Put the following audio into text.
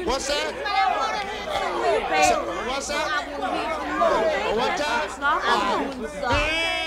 What's that? What's that? I want to hear some more. What time? I want some.